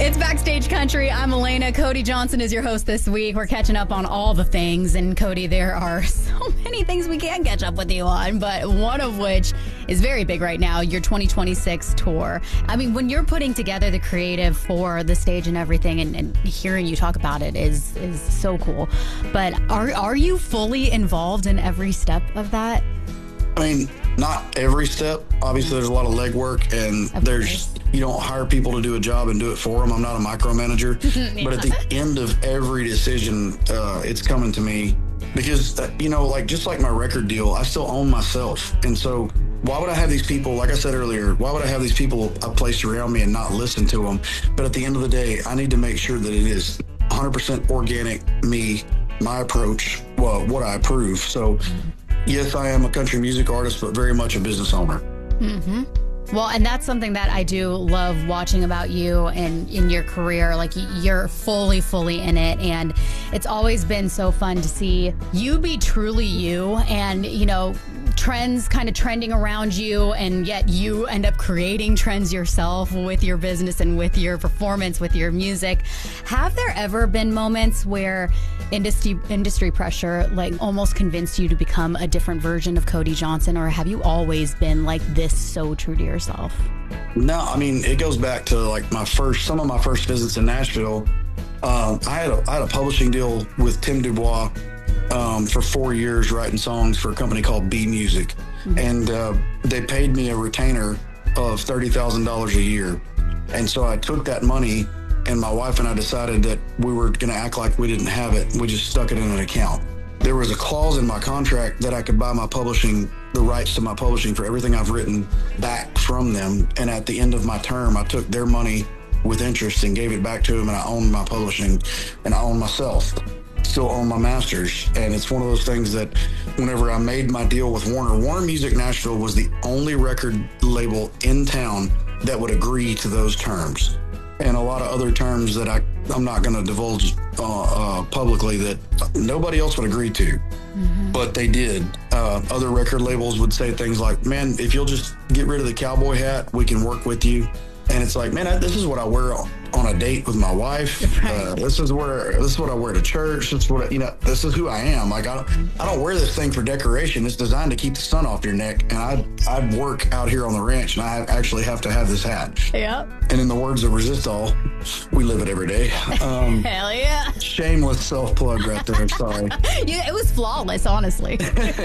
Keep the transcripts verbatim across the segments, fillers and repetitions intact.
It's Backstage Country. I'm Elena. Cody Johnson is your host this week. We're catching up on all the things. And Cody, there are so many things we can catch up with you on, but one of which is very big right now, your twenty twenty-six tour. I mean, when you're putting together the creative for the stage and everything, and, and hearing you talk about it is is so cool. But are are you fully involved in every step of that? I mean, not every step. Obviously, there's a lot of legwork, and Of there's course. you don't hire people to do a job and do it for them. I'm not a micromanager. Yeah. But at the end of every decision, uh, it's coming to me because, uh, you know, like just like my record deal, I still own myself. And so why would I have these people, like I said earlier, why would I have these people uh, placed around me and not listen to them? But at the end of the day, I need to make sure that it is one hundred percent organic, me, my approach, well, what I approve. So yes, I am a country music artist, but very much a business owner. Mm-hmm. Well, and that's something that I do love watching about you and in your career. Like, you're fully, fully in it. And it's always been so fun to see you be truly you and, you know, trends kind of trending around you, and yet you end up creating trends yourself with your business and with your performance, with your music. Have there ever been moments where industry industry pressure like almost convinced you to become a different version of Cody Johnson, or have you always been like this, so true to yourself? No, I mean, it goes back to like my first, some of my first visits in Nashville. Um, I had a, I had a publishing deal with Tim Dubois um, for four years writing songs for a company called B Music. Mm-hmm. And uh, they paid me a retainer of thirty thousand dollars a year. And so I took that money, and my wife and I decided that we were going to act like we didn't have it. We just stuck it in an account. There was a clause in my contract that I could buy my publishing, the rights to my publishing for everything I've written back from them. And at the end of my term, I took their money with interest and gave it back to them, and I owned my publishing, and I own myself. Still own my masters. And it's one of those things that whenever I made my deal with Warner, Warner Music Nashville was the only record label in town that would agree to those terms. And a lot of other terms that I, I'm not going to divulge uh, uh, publicly that nobody else would agree to. Mm-hmm. But they did. Uh, other record labels would say things like, man, if you'll just get rid of the cowboy hat, we can work with you. And it's like, man, I, this is what I wear on, on a date with my wife. Right. Uh, this is where this is what I wear to church. This is what I, you know. This is who I am. Like I, don't, I don't wear this thing for decoration. It's designed to keep the sun off your neck. And I, I work out here on the ranch, and I actually have to have this hat. Yep. And in the words of Resistol, we live it every day. Um, Hell yeah. Shameless self plug right there. I'm sorry. Yeah, it was flawless, honestly.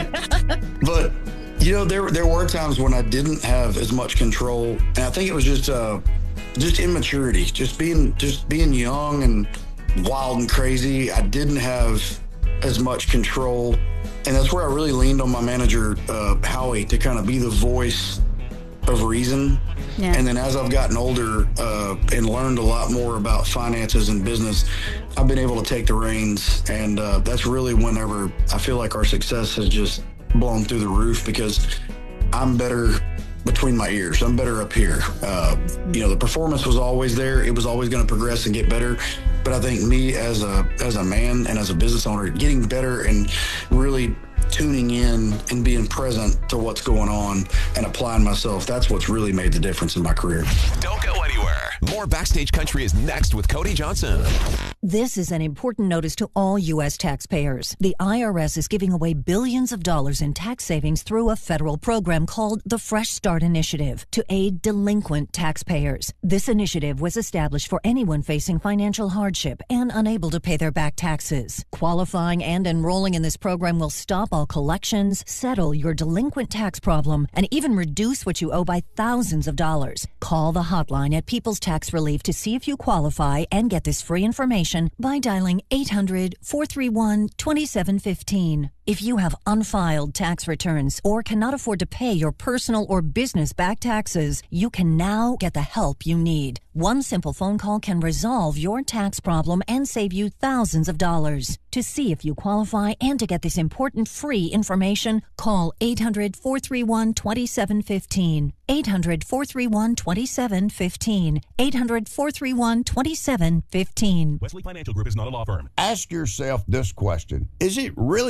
But. You know, there there were times when I didn't have as much control, and I think it was just uh, just immaturity, just being just being young and wild and crazy. I didn't have as much control, and that's where I really leaned on my manager uh, Howie to kind of be the voice of reason. Yeah. And then as I've gotten older uh, and learned a lot more about finances and business, I've been able to take the reins, and uh, that's really whenever I feel like our success has just blown through the roof, because I'm better between my ears. I'm better up here. Uh, you know, the performance was always there. It was always going to progress and get better. But I think me as a as a man and as a business owner, getting better and really tuning in and being present to what's going on and applying myself, that's what's really made the difference in my career. Don't go anywhere. More Backstage Country is next with Cody Johnson. This is an important notice to all U S taxpayers. The I R S is giving away billions of dollars in tax savings through a federal program called the Fresh Start Initiative to aid delinquent taxpayers. This initiative was established for anyone facing financial hardship and unable to pay their back taxes. Qualifying and enrolling in this program will stop all collections, settle your delinquent tax problem, and even reduce what you owe by thousands of dollars. Call the hotline at People's Tax Relief to see if you qualify and get this free information by dialing eight hundred, four three one, two seven one five. If you have unfiled tax returns or cannot afford to pay your personal or business back taxes, you can now get the help you need. One simple phone call can resolve your tax problem and save you thousands of dollars. To see if you qualify and to get this important free information, call eight hundred, four three one, two seven one five. eight hundred, four three one, two seven one five. eight hundred, four three one, two seven one five. Wesley Financial Group is not a law firm. Ask yourself this question. Is it really worth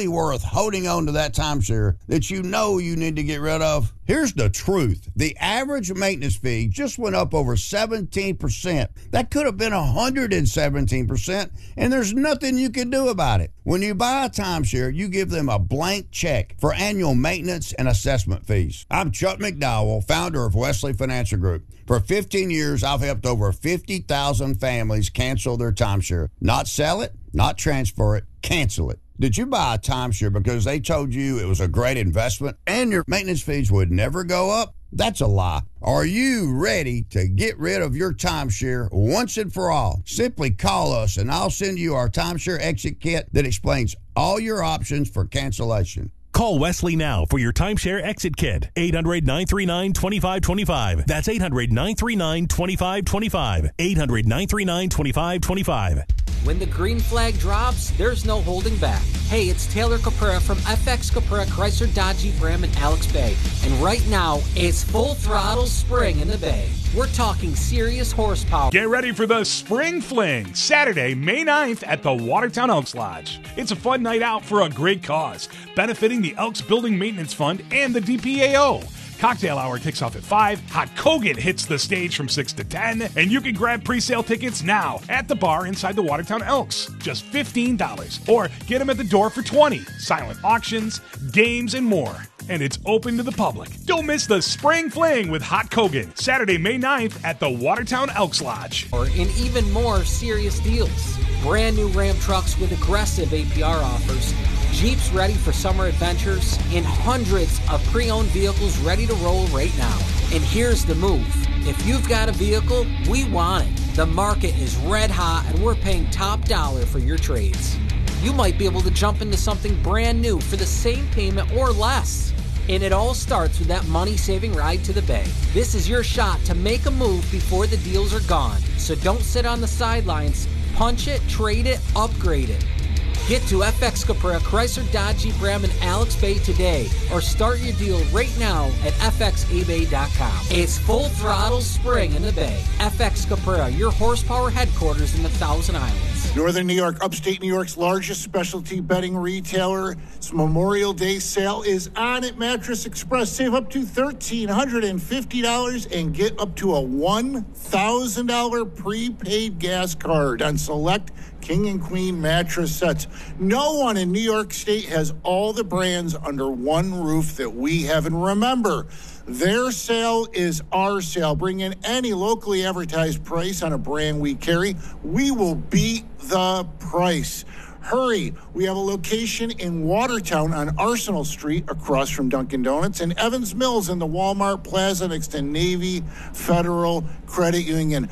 with holding on to that timeshare that you know you need to get rid of? Here's the truth. The average maintenance fee just went up over seventeen percent. That could have been one hundred seventeen percent, and there's nothing you can do about it. When you buy a timeshare, you give them a blank check for annual maintenance and assessment fees. I'm Chuck McDowell, founder of Wesley Financial Group. For fifteen years, I've helped over fifty thousand families cancel their timeshare. Not sell it, not transfer it, cancel it. Did you buy a timeshare because they told you it was a great investment and your maintenance fees would never go up? That's a lie. Are you ready to get rid of your timeshare once and for all? Simply call us and I'll send you our timeshare exit kit that explains all your options for cancellation. Call Wesley now for your timeshare exit kit. eight hundred, nine three nine, two five two five. That's eight hundred, nine three nine, two five two five. eight hundred, nine three nine, two five two five. When the green flag drops, there's no holding back. Hey, it's Taylor Capura from F X Capura Chrysler Dodge Jeep Ram in Alex Bay. And right now, it's full throttle spring in the Bay. We're talking serious horsepower. Get ready for the Spring Fling, Saturday, May ninth at the Watertown Elks Lodge. It's a fun night out for a great cause, benefiting the Elks Building Maintenance Fund and the D P A O. Cocktail hour kicks off at five. Hot Kogan hits the stage from six to ten. And you can grab pre-sale tickets now at the bar inside the Watertown Elks. Just fifteen dollars. Or get them at the door for twenty dollars. Silent auctions, games, and more. And it's open to the public. Don't miss the Spring Fling with Hot Kogan. Saturday, May ninth at the Watertown Elks Lodge. Or in even more serious deals. Brand new Ram trucks with aggressive A P R offers. Jeeps ready for summer adventures, and hundreds of pre-owned vehicles ready to roll right now. And here's the move. If you've got a vehicle, we want it. The market is red hot, and we're paying top dollar for your trades. You might be able to jump into something brand new for the same payment or less. And it all starts with that money-saving ride to the Bay. This is your shot to make a move before the deals are gone. So don't sit on the sidelines. Punch it, trade it, upgrade it. Get to F X Capura Chrysler Dodge Jeep Ram in Alex Bay today, or start your deal right now at f x a bay dot com. It's full throttle spring in the Bay. F X Capura, your horsepower headquarters in the Thousand Islands. Northern New York, upstate New York's largest specialty bedding retailer. Its Memorial Day sale is on at Mattress Express. Save up to one thousand three hundred fifty dollars and get up to a one thousand dollars prepaid gas card on select King and Queen mattress sets. No one in New York State has all the brands under one roof that we have. And remember, their sale is our sale. Bring in any locally advertised price on a brand we carry. We will beat the price. Hurry. We have a location in Watertown on Arsenal Street across from Dunkin' Donuts, and Evans Mills in the Walmart Plaza next to Navy Federal Credit Union.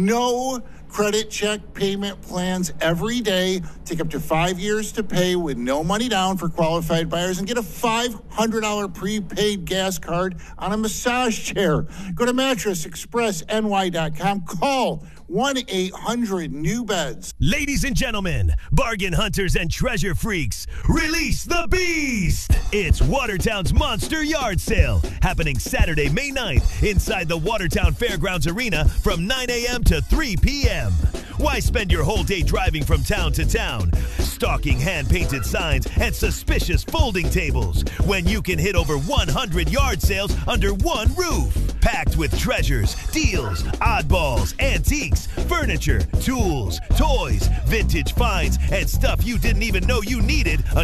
No credit check payment plans every day. Take up to five years to pay with no money down for qualified buyers, and get a five hundred dollars prepaid gas card on a massage chair. Go to mattress express n y dot com. Call one eight hundred new beds. Ladies and gentlemen, bargain hunters and treasure freaks, release the beast! It's Watertown's Monster Yard Sale, happening Saturday, May ninth, inside the Watertown Fairgrounds Arena from nine a.m. to three p.m. Why spend your whole day driving from town to town, stalking hand-painted signs and suspicious folding tables, when you can hit over one hundred yard sales under one roof? Packed with treasures, deals, oddballs, antiques, furniture, tools, toys, vintage finds, and stuff you didn't even know you needed